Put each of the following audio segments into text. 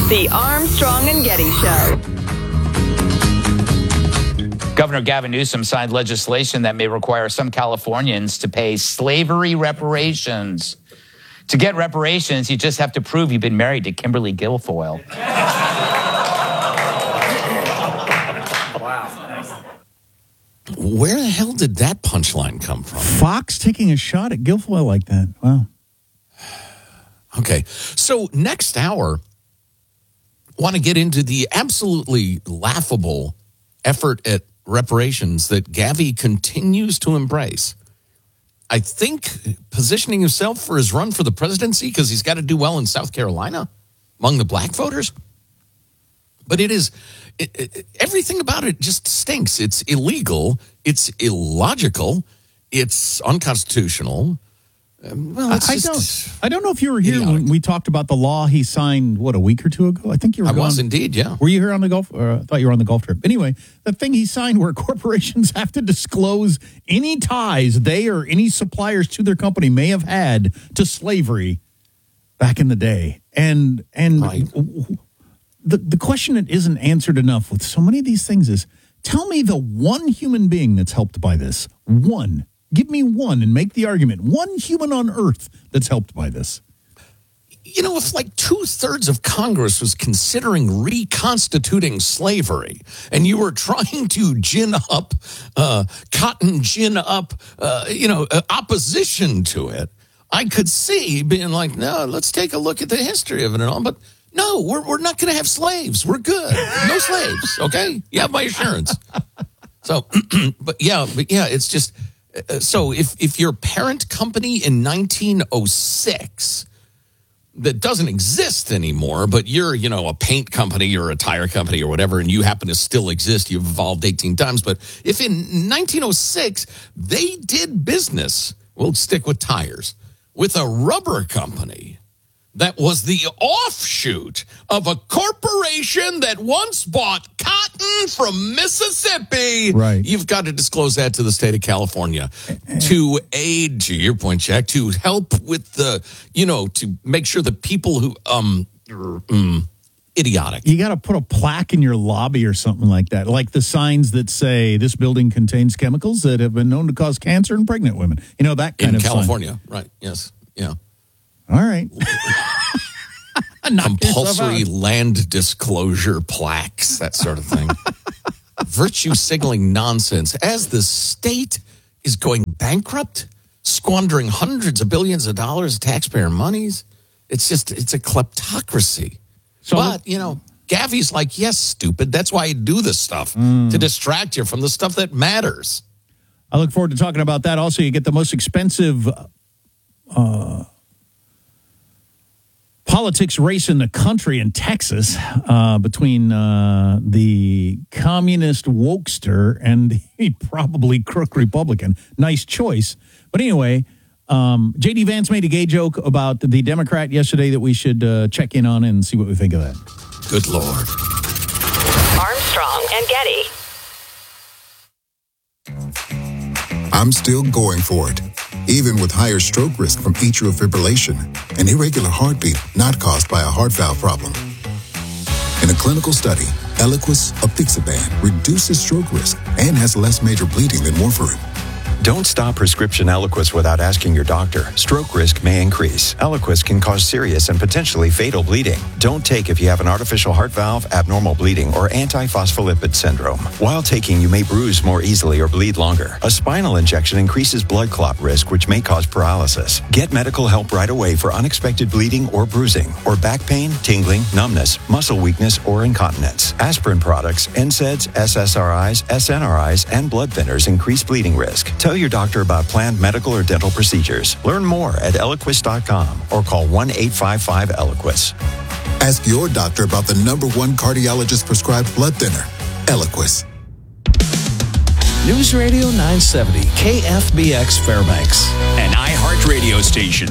The Armstrong and Getty Show. Governor Gavin Newsom signed legislation that may require some Californians to pay slavery reparations. To get reparations, you just have to prove you've been married to Kimberly Guilfoyle. Wow. Where the hell did that punchline come from? Fox taking a shot at Guilfoyle like that. Wow. Okay. So next hour, want to get into the absolutely laughable effort at reparations that Gavi continues to embrace. I think positioning himself for his run for the presidency because he's got to do well in South Carolina among the black voters. But everything about it just stinks. It's illegal. It's illogical. It's unconstitutional. I don't know if you were here when we talked about the law he signed, a week or two ago? I think you were. I was indeed, yeah. Were you here on the golf? Or I thought you were on the golf trip. Anyway, the thing he signed where corporations have to disclose any ties they or any suppliers to their company may have had to slavery back in the day. And right. The question that isn't answered enough with so many of these things is, tell me the one human being that's helped by this. One. Give me one and make the argument. One human on earth that's helped by this. You know, if like 2/3 of Congress was considering reconstituting slavery and you were trying to gin up opposition to it, I could see being like, no, let's take a look at the history of it and all. But no, we're not going to have slaves. We're good. No slaves. Okay. You have my assurance. So, but yeah, it's just. So if your parent company in 1906 that doesn't exist anymore, but you're, a paint company or a tire company or whatever, and you happen to still exist, you've evolved 18 times. But if in 1906 they did business, we'll stick with tires, with a rubber company that was the offshoot of a corporation that once bought cotton from Mississippi. Right. You've got to disclose that to the state of California to aid, to your point, Jack, to help with the, to make sure the people who, idiotic. You got to put a plaque in your lobby or something like that, like the signs that say this building contains chemicals that have been known to cause cancer in pregnant women. That kind of California, sign. Right, yes, yeah. All right. Compulsory land disclosure plaques, that sort of thing. Virtue signaling nonsense. As the state is going bankrupt, squandering hundreds of billions of dollars of taxpayer monies, it's a kleptocracy. So, but, Gavi's like, yes, stupid. That's why I do this stuff, to distract you from the stuff that matters. I look forward to talking about that. Also, you get the most expensive politics race in the country in Texas between the communist wokester and the probably crook Republican. Nice choice. But anyway, J.D. Vance made a gay joke about the Democrat yesterday that we should check in on and see what we think of that. Good Lord. Armstrong and Getty. I'm still going for it, even with higher stroke risk from atrial fibrillation, an irregular heartbeat not caused by a heart valve problem. In a clinical study, Eliquis apixaban reduces stroke risk and has less major bleeding than warfarin. Don't stop prescription Eliquis without asking your doctor. Stroke risk may increase. Eliquis can cause serious and potentially fatal bleeding. Don't take if you have an artificial heart valve, abnormal bleeding, or antiphospholipid syndrome. While taking, you may bruise more easily or bleed longer. A spinal injection increases blood clot risk, which may cause paralysis. Get medical help right away for unexpected bleeding or bruising, or back pain, tingling, numbness, muscle weakness, or incontinence. Aspirin products, NSAIDs, SSRIs, SNRIs, and blood thinners increase bleeding risk. Tell your doctor about planned medical or dental procedures. Learn more at Eliquis.com or call 1-855-ELIQUIS. Ask your doctor about the #1 cardiologist prescribed blood thinner, Eliquis. News Radio 970, KFBX Fairbanks. An iHeart radio station.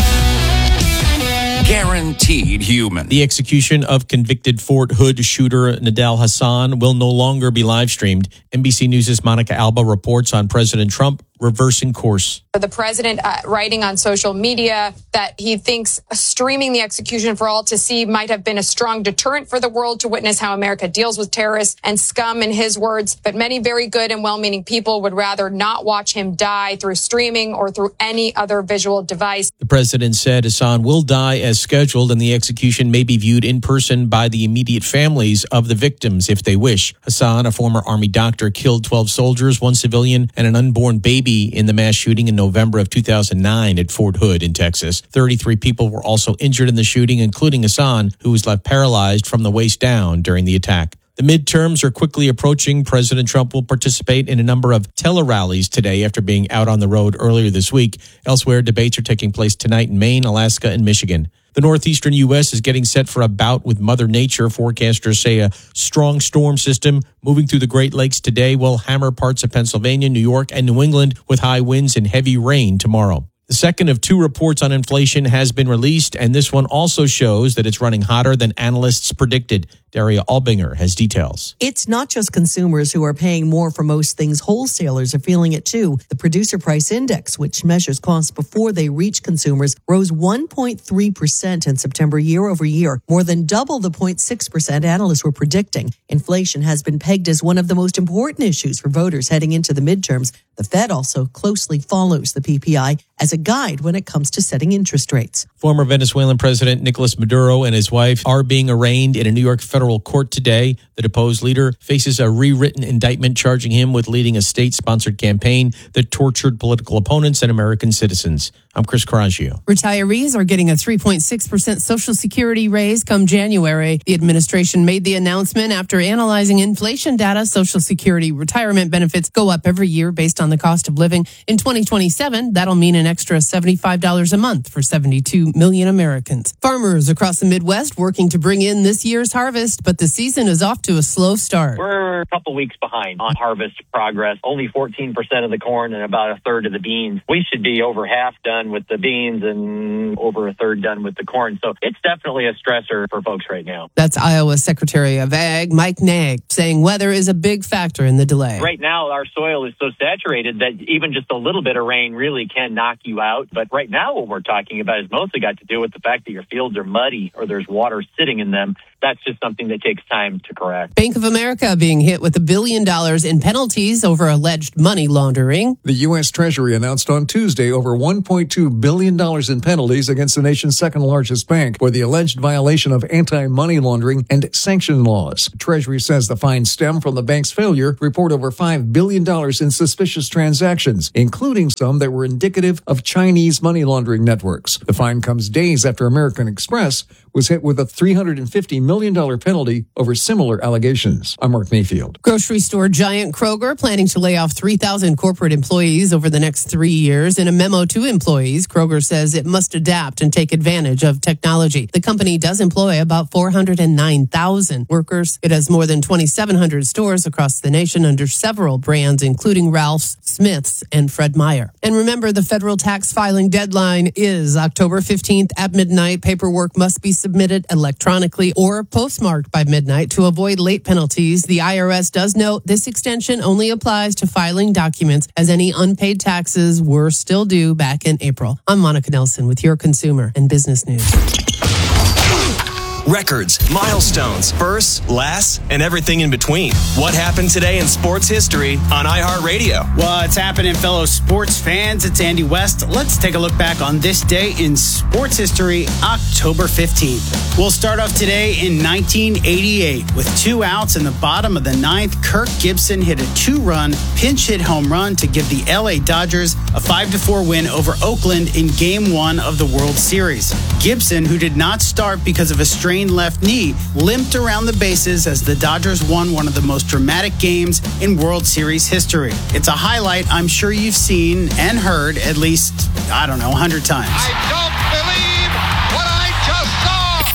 Guaranteed human. The execution of convicted Fort Hood shooter Nidal Hasan will no longer be live streamed. NBC News' Monica Alba reports on President Trump reversing course. The president writing on social media that he thinks streaming the execution for all to see might have been a strong deterrent for the world to witness how America deals with terrorists and scum, in his words. But many very good and well-meaning people would rather not watch him die through streaming or through any other visual device. The president said Hassan will die as scheduled and the execution may be viewed in person by the immediate families of the victims if they wish. Hassan, a former Army doctor, killed 12 soldiers, 1 civilian, and an unborn baby in the mass shooting in November of 2009 at Fort Hood in Texas. 33 people were also injured in the shooting, including Hassan, who was left paralyzed from the waist down during the attack. The midterms are quickly approaching. President Trump will participate in a number of tele-rallies today after being out on the road earlier this week. Elsewhere, debates are taking place tonight in Maine, Alaska, and Michigan. The northeastern U.S. is getting set for a bout with Mother Nature. Forecasters say a strong storm system moving through the Great Lakes today will hammer parts of Pennsylvania, New York, and New England with high winds and heavy rain tomorrow. The second of 2 reports on inflation has been released, and this one also shows that it's running hotter than analysts predicted. Daria Albinger has details. It's not just consumers who are paying more for most things. Wholesalers are feeling it too. The Producer Price Index, which measures costs before they reach consumers, rose 1.3% in September year over year, more than double the 0.6% analysts were predicting. Inflation has been pegged as one of the most important issues for voters heading into the midterms. The Fed also closely follows the PPI as a guide when it comes to setting interest rates. Former Venezuelan President Nicolas Maduro and his wife are being arraigned in a New York federal court today. The deposed leader faces a rewritten indictment charging him with leading a state-sponsored campaign that tortured political opponents and American citizens. I'm Chris Coraggio. Retirees are getting a 3.6% Social Security raise come January. The administration made the announcement after analyzing inflation data. Social Security retirement benefits go up every year based on the cost of living. In 2027, that'll mean an extra $75 a month for 72 million Americans. Farmers across the Midwest working to bring in this year's harvest, but the season is off to a slow start. We're a couple weeks behind on harvest progress. Only 14% of the corn and about a third of the beans. We should be over half done with the beans and over a third done with the corn. So it's definitely a stressor for folks right now. That's Iowa Secretary of Ag, Mike Nag, saying weather is a big factor in the delay. Right now, our soil is so saturated that even just a little bit of rain really can knock you out. But right now, what we're talking about is mostly got to do with the fact that your fields are muddy or there's water sitting in them. That's just something that takes time to correct. Bank of America being hit with $1 billion in penalties over alleged money laundering. The U.S. Treasury announced on Tuesday over $1.2 billion in penalties against the nation's second largest bank for the alleged violation of anti-money laundering and sanction laws. Treasury says the fines stem from the bank's failure to report over $5 billion in suspicious transactions, including some that were indicative of Chinese money laundering networks. The fine comes days after American Express was hit with a $350 million penalty over similar allegations. I'm Mark Mayfield. Grocery store giant Kroger planning to lay off 3,000 corporate employees over the next 3 years. In a memo to employees, Kroger says it must adapt and take advantage of technology. The company does employ about 409,000 workers. It has more than 2,700 stores across the nation under several brands, including Ralph's, Smith's, and Fred Meyer. And remember, the federal tax filing deadline is October 15th at midnight. Paperwork must be submitted electronically or postmarked by midnight to avoid late penalties. The IRS does note this extension only applies to filing documents, as any unpaid taxes were still due back in April. I'm Monica Nelson with your consumer and business news. Records, milestones, firsts, lasts, and everything in between. What happened today in sports history on iHeartRadio? What's happening, fellow sports fans? It's Andy West. Let's take a look back on this day in sports history, October 15th. We'll start off today in 1988 with 2 outs in the bottom of the 9th. Kirk Gibson hit a 2-run pinch hit home run to give the LA Dodgers a 5-4 win over Oakland in Game 1 of the World Series. Gibson, who did not start because of a strained left knee, limped around the bases as the Dodgers won one of the most dramatic games in World Series history. It's a highlight I'm sure you've seen and heard at least, 100 times. I don't believe what I just saw!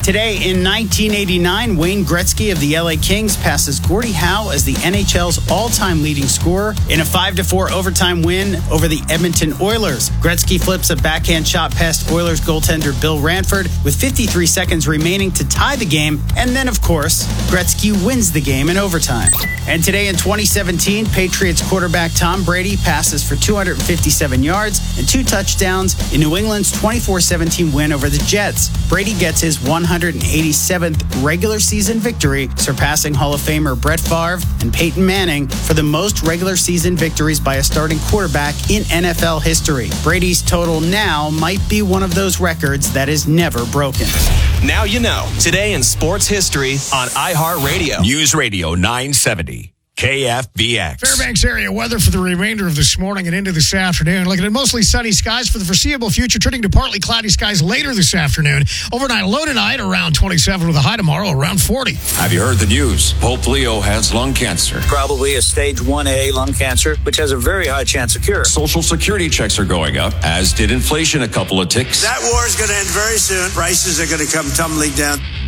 Today in 1989, Wayne Gretzky of the LA Kings passes Gordie Howe as the NHL's all-time leading scorer in a 5-4 overtime win over the Edmonton Oilers. Gretzky flips a backhand shot past Oilers goaltender Bill Ranford with 53 seconds remaining to tie the game, and then, of course, Gretzky wins the game in overtime. And today in 2017, Patriots quarterback Tom Brady passes for 257 yards and 2 touchdowns in New England's 24-17 win over the Jets. Brady gets his 187th regular season victory, surpassing Hall of Famer Brett Favre and Peyton Manning for the most regular season victories by a starting quarterback in NFL history. Brady's total now might be one of those records that is never broken. Now you know. Today in sports history on iHeartRadio. News Radio 970. KFBX. Fairbanks area weather for the remainder of this morning and into this afternoon. Looking at mostly sunny skies for the foreseeable future, turning to partly cloudy skies later this afternoon. Overnight low tonight around 27 with a high tomorrow around 40. Have you heard the news? Pope Leo has lung cancer. Probably a stage 1A lung cancer, which has a very high chance of cure. Social Security checks are going up, as did inflation a couple of ticks. That war is going to end very soon. Prices are going to come tumbling down.